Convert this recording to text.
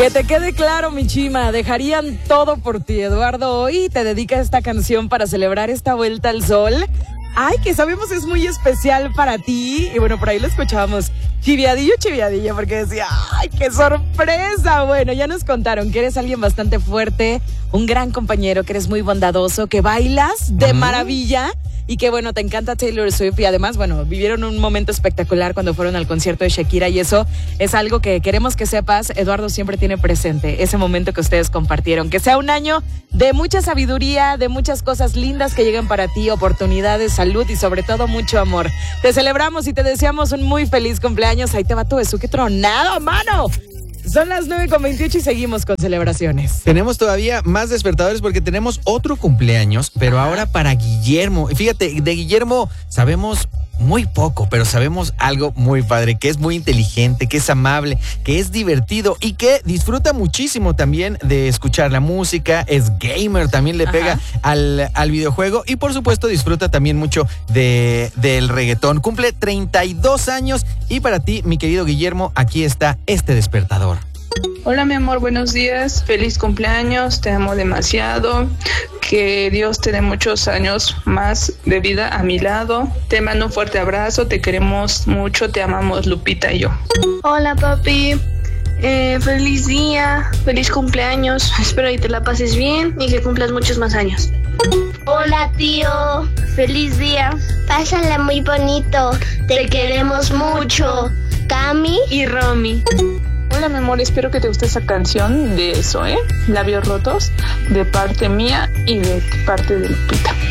Que te quede claro, mi chima, dejarían todo por ti. Eduardo hoy te dedica esta canción para celebrar esta vuelta al sol. Ay, que sabemos es muy especial para ti. Y bueno, por ahí lo escuchábamos. Chiviadillo, porque decía, ¡ay, qué sorpresa! Bueno, ya nos contaron que eres alguien bastante fuerte, un gran compañero, que eres muy bondadoso, que bailas de maravilla y que, bueno, te encanta Taylor Swift. Y además, bueno, vivieron un momento espectacular cuando fueron al concierto de Shakira y eso es algo que queremos que sepas. Eduardo siempre tiene presente ese momento que ustedes compartieron. Que sea un año de mucha sabiduría, de muchas cosas lindas que lleguen para ti, oportunidades, salud y sobre todo mucho amor. Te celebramos y te deseamos un muy feliz cumpleaños. Ahí te va tu beso, qué tronado, mano. Son las 9:28 y seguimos con celebraciones. Tenemos todavía más despertadores porque tenemos otro cumpleaños, pero ahora para Guillermo. Fíjate, de Guillermo sabemos muy poco, pero sabemos algo muy padre, que es muy inteligente, que es amable, que es divertido y que disfruta muchísimo también de escuchar la música, es gamer, también le pega al videojuego y por supuesto disfruta también mucho del reggaetón. Cumple 32 años y para ti, mi querido Guillermo, aquí está este despertador. Hola mi amor, buenos días, feliz cumpleaños, te amo demasiado, que Dios te dé muchos años más de vida a mi lado, te mando un fuerte abrazo, te queremos mucho, te amamos Lupita y yo. Hola papi, feliz día, feliz cumpleaños, espero que te la pases bien y que cumplas muchos más años. Hola tío, feliz día, pásala muy bonito, te queremos mucho, Cami y Romy. Hola mi amor, espero que te guste esa canción de Zoe, Labios Rotos, de parte mía y de parte de Lupita.